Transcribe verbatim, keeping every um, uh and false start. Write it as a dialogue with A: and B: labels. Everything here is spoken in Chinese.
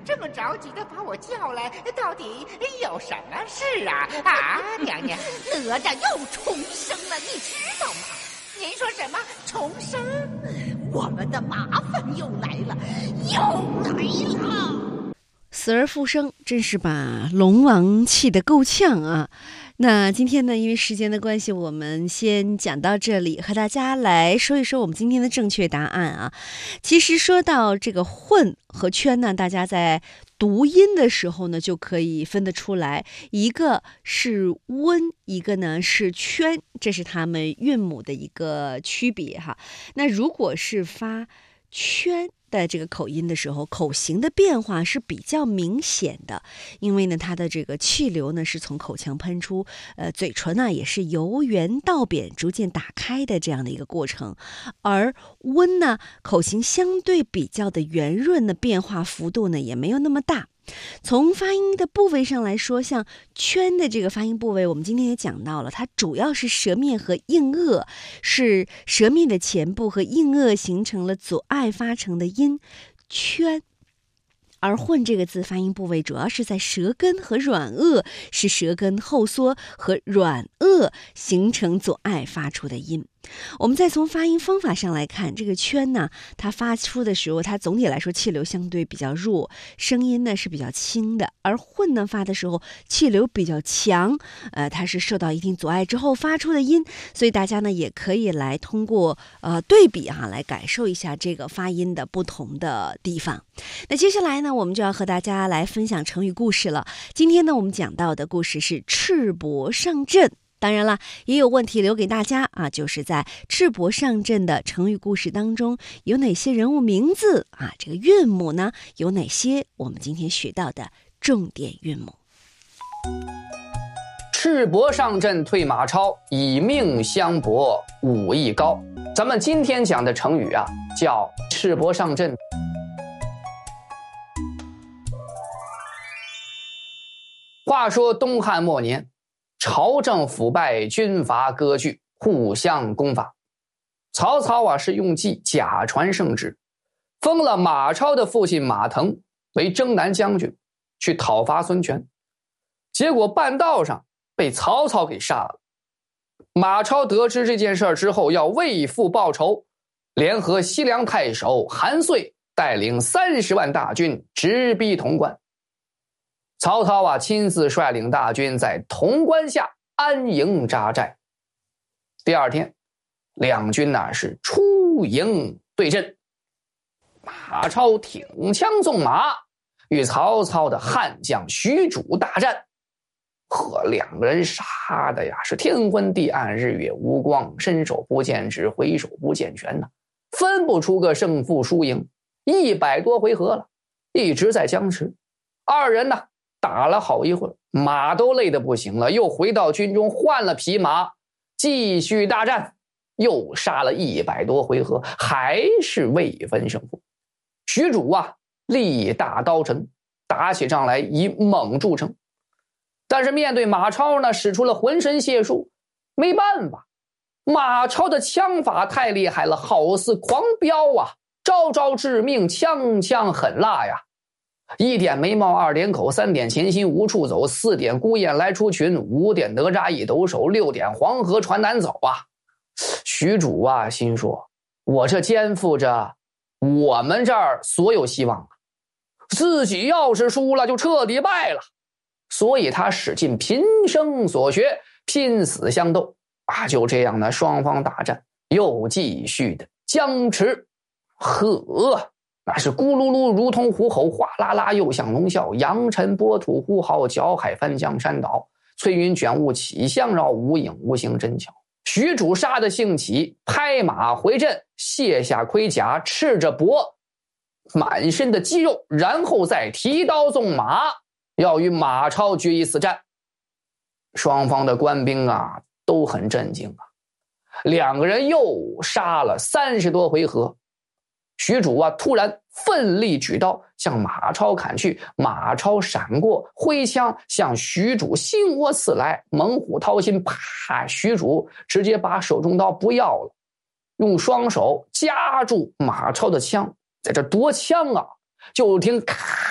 A: 这么着急的把我叫来，到底有什么事啊？啊，娘娘，
B: 哪吒又重生了，你知道吗？
A: 您说什么重生？
B: 我们的麻烦又来了，又来了！
C: 死而复生，真是把龙王气得够呛啊！那今天呢，因为时间的关系，我们先讲到这里，和大家来说一说我们今天的正确答案啊。其实说到这个混和圈呢，大家在读音的时候呢，就可以分得出来，一个是温，一个呢是圈，这是它们韵母的一个区别哈。那如果是发圈的这个口音的时候，口型的变化是比较明显的，因为呢，它的这个气流呢是从口腔喷出，呃，嘴唇呢也是由圆到扁逐渐打开的这样的一个过程。而温呢，口型相对比较的圆润的变化幅度呢也没有那么大。从发音的部位上来说，像圈的这个发音部位，我们今天也讲到了，它主要是舌面和硬腭，是舌面的前部和硬腭形成了阻碍发成的音圈。而混这个字发音部位主要是在舌根和软腭，是舌根后缩和软腭形成阻碍发出的音。我们再从发音方法上来看，这个圈呢，它发出的时候，它总体来说气流相对比较弱，声音呢是比较轻的；而混呢发的时候，气流比较强，呃，它是受到一定阻碍之后发出的音。所以大家呢也可以来通过呃对比哈、啊，来感受一下这个发音的不同的地方。那接下来呢，我们就要和大家来分享成语故事了。今天呢，我们讲到的故事是赤膊上阵。当然了，也有问题留给大家啊，就是在赤膊上阵的成语故事当中，有哪些人物名字啊？这个韵母呢，有哪些？我们今天学到的重点韵母。
D: 赤膊上阵退马超，以命相搏武艺高。咱们今天讲的成语啊，叫赤膊上阵。话说东汉末年，朝政腐败，军阀割据，互相攻伐。曹操啊是用计假传圣旨，封了马超的父亲马腾为征南将军，去讨伐孙权。结果半道上被曹操给杀了。马超得知这件事之后，要为父报仇，联合西凉太守韩遂，带领三十万大军直逼潼关。曹操啊，亲自率领大军在潼关下安营扎寨。第二天，两军呐、啊、是出营对阵。马超挺枪纵马，与曹操的悍将许褚大战。呵，两个人杀的呀是天昏地暗，日月无光，伸手不见指，回手不见拳呐，分不出个胜负输赢。一百多回合了，一直在僵持。二人呢打了好一会儿，马都累得不行了，又回到军中换了匹马，继续大战，又杀了一百多回合，还是未分胜负。许褚啊，力大刀沉，打起仗来以猛著称。但是面对马超呢，使出了浑身解数，没办法，马超的枪法太厉害了，好似狂飙啊，招招致命，枪枪狠辣呀。一点眉毛，二点口，三点潜心无处走，四点孤雁来出群，五点哪吒一抖手，六点黄河船难走啊。许褚啊心说，我这肩负着我们这儿所有希望，自己要是输了就彻底败了。所以他使尽平生所学，拼死相斗啊！就这样呢，双方大战又继续的僵持。呵，那是咕噜噜如同虎吼，哗啦啦又像龙啸，扬尘波土呼号，搅海翻江山倒，翠云卷雾起相绕，无影无形真巧。许褚杀得兴起，拍马回阵，卸下盔甲，赤着脖，满身的肌肉，然后再提刀纵马，要与马超决一死战。双方的官兵啊都很震惊啊，两个人又杀了三十多回合。许褚啊突然奋力举刀向马超砍去，马超闪过，挥枪向许褚心窝刺来，猛虎掏心，啪！许褚直接把手中刀不要了，用双手夹住马超的枪，在这夺枪啊，就听咔